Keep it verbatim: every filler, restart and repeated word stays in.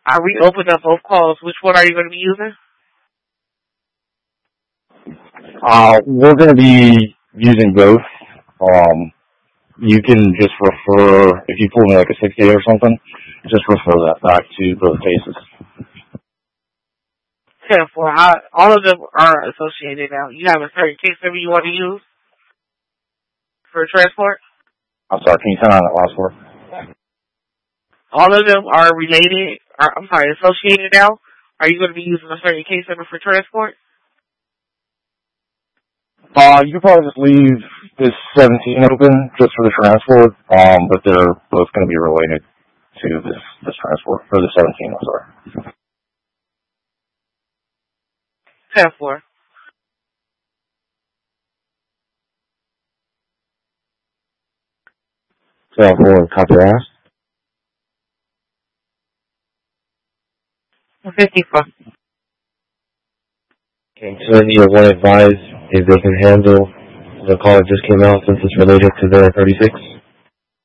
I reopened up both calls. Which one are you going to be using? Uh, we're going to be using both. Um, you can just refer, if you pull me like a six day or something, just refer that back to both cases. ten four. All of them are associated now. You have a certain case number you want to use for transport? I'm sorry, can you turn on that last word? All of them are related, are, I'm sorry, associated now? Are you going to be using a certain case number for transport? Uh, you could probably just leave this seventeen open just for the transport, um, but they're both going to be related to this, this transport, or the seventeen, I'm sorry. ten four. ten four, copy that. fifty-four. Okay, so you want to advise if they can handle the call that just came out since it's related to the thirty-six?